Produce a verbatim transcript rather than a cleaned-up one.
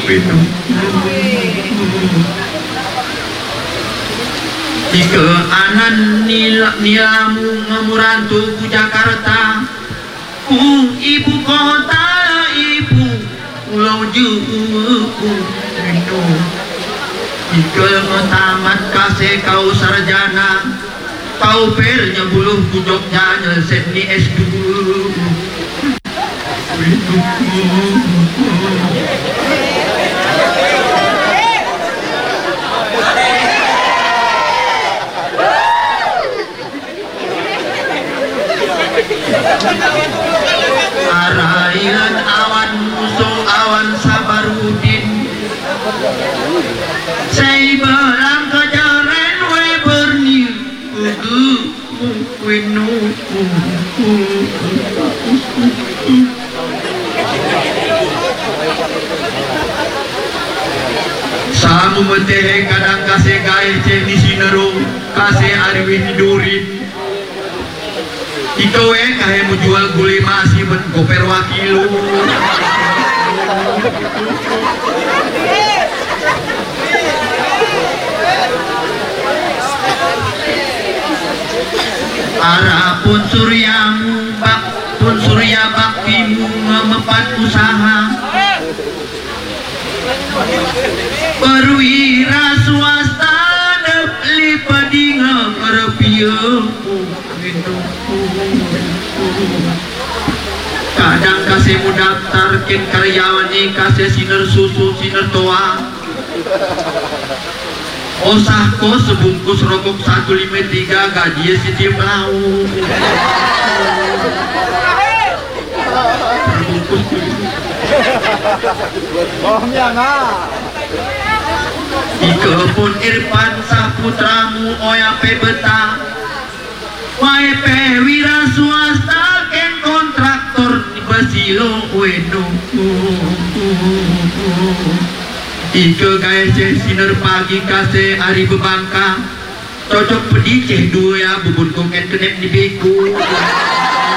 Winu Ike anan nil, nilamu ngamurantu ku Jakarta ku ibu kota ibu pulau juku Winu Ike tamat kase kau sarjana kau pernya buluh ku Jogja nyeleset ni S dua Winu Arailan awan musuh awan Sabarudin Say belang kejaren we berni Ugu Winu Samu metehe kadang kase gae ceni sinero kase ariwi hidurin Ito eh kahe mau jual gulai masih ben goper wakilu Ara pun suryamu bak pun surya baktimu ngemepat usaha perwira swasta depli padinga kerpieu kadang kasih mu daftarkin karyawan ni kasih siner susu siner toa osahko sebungkus rokok satu lima tiga gaji si lau terbungkus bohongnya nggak Ike pun Irfan saputramu oyape betah wae pe wira swasta ken kontraktor di Basilo Wenu Ike gae ceh siner pagi kase ari bebangka cocok pedih ceh dua ya bubun koket kenep di beku